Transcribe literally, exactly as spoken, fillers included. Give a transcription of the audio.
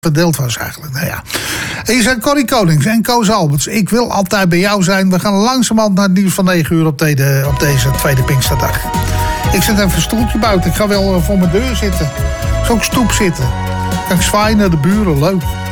verdeeld was eigenlijk. Nou ja. Hier zijn Corrie Konings en Koos Alberts. Ik wil altijd bij jou zijn. We gaan langzamerhand naar het nieuws van negen uur op, de, op deze tweede Pinksterdag. Ik zet even een stoeltje buiten. Ik ga wel voor mijn deur zitten. Zo'n stoep zitten. Kan ik zwaaien naar de buren. Leuk.